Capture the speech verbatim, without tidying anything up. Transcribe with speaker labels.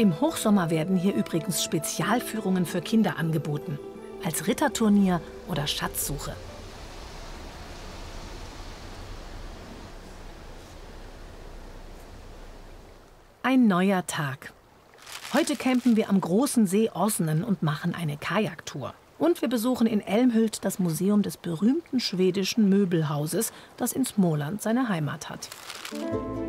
Speaker 1: Im Hochsommer werden hier übrigens Spezialführungen für Kinder angeboten. Als Ritterturnier oder Schatzsuche. Ein neuer Tag. Heute campen wir am großen See Osnen und machen eine Kajaktour. Und wir besuchen in Älmhult das Museum des berühmten schwedischen Möbelhauses, das in Småland seine Heimat hat.